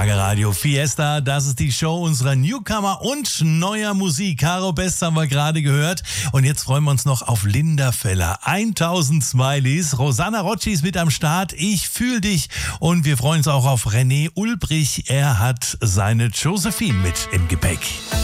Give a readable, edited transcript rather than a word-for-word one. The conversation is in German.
Radio Fiesta, das ist die Show unserer Newcomer und neuer Musik. Caro Best haben wir gerade gehört und jetzt freuen wir uns noch auf Linda Feller. 1000 Smileys, Rosanna Rocci ist mit am Start, ich fühl dich und wir freuen uns auch auf René Ulbrich. Er hat seine Josephine mit im Gepäck.